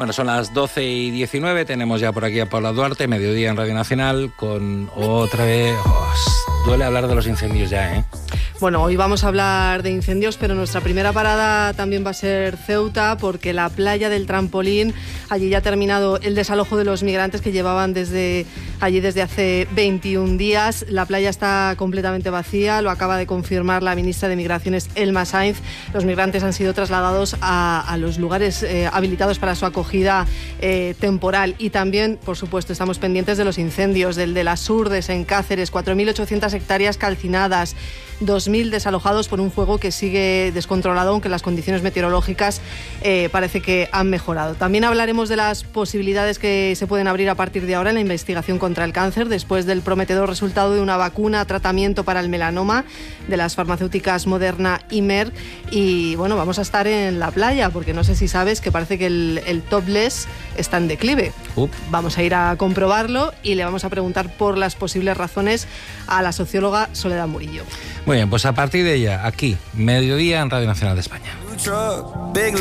Bueno, son las 12:19, tenemos ya por aquí a Paula Duarte, mediodía en Radio Nacional, con otra vez... duele hablar de los incendios ya, ¿eh? Bueno, hoy vamos a hablar de incendios, pero nuestra primera parada también va a ser Ceuta, porque la playa del Trampolín, allí ya ha terminado el desalojo de los migrantes que llevaban allí desde hace 21 días. La playa está completamente vacía, lo acaba de confirmar la ministra de Migraciones, Elma Sainz. Los migrantes han sido trasladados a los lugares habilitados para su acogida temporal. Y también, por supuesto, estamos pendientes de los incendios, del de las Urdes en Cáceres, 4.800 hectáreas calcinadas, 2.000 desalojados por un fuego que sigue descontrolado, aunque las condiciones meteorológicas parece que han mejorado. También hablaremos de las posibilidades que se pueden abrir a partir de ahora en la investigación contra el cáncer, después del prometedor resultado de una vacuna, tratamiento para el melanoma de las farmacéuticas Moderna y Merck. Y bueno, vamos a estar en la playa, porque no sé si sabes que parece que el topless está en declive. Vamos a ir a comprobarlo y le vamos a preguntar por las posibles razones a la socióloga Soledad Murillo. Muy bien, pues a partir de ella, aquí, mediodía en Radio Nacional de España.